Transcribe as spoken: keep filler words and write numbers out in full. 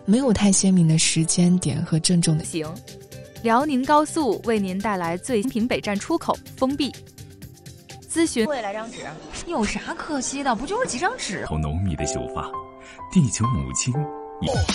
没有太鲜明的时间点和郑重的行。辽宁高速为您带来最新平北站出口封闭。咨询会来张纸， 有啥可惜的？不就是几张纸？ 头浓密的秀发，地球母亲。